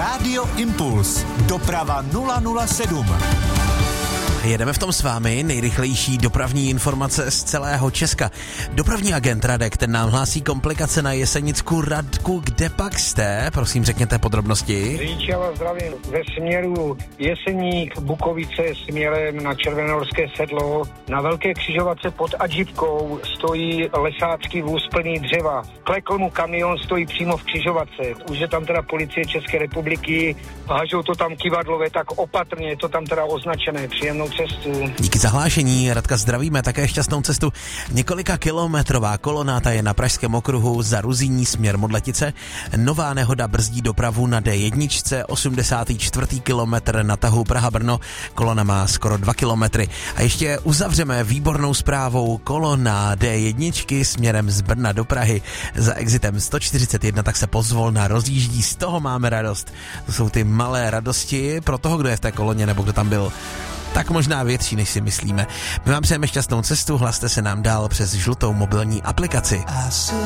Rádio Impuls. Doprava 007. Jedeme v tom s vámi, nejrychlejší dopravní informace z celého Česka. Dopravní agent Radek, ten nám hlásí komplikace na Jesenicku. Radku, kde pak jste? Prosím, řekněte podrobnosti. Řidiči, já vás zdravím. Ve směru Jeseník, Bukovice směrem na Červenorské sedlo. Na velké křižovatce pod Adžibkou stojí lesácký vůz plný dřeva. Klekl mu kamion, stojí přímo v křižovatce. Už je tam teda policie České republiky, hážou to tam kyvadlové, tak opatrně, je to tam teda označené. Příjemnou cestu. Díky za hlášení, Radka, zdravíme, také šťastnou cestu. Několika kilometrová kolonáta je na Pražském okruhu za Ruzíní směr Modletice. Nová nehoda brzdí dopravu na D1, 84. kilometr na tahu Praha-Brno. Kolona má skoro 2 kilometry. A ještě uzavřeme výbornou zprávou. Kolona D1 směrem z Brna do Prahy za exitem 141, tak se pozvolna rozjíždí. Z toho máme radost. To jsou ty malé radosti pro toho, kdo je v té koloně nebo kdo tam byl. Tak možná větší, než si myslíme. My vám přejeme šťastnou cestu, hlaste se nám dál přes žlutou mobilní aplikaci.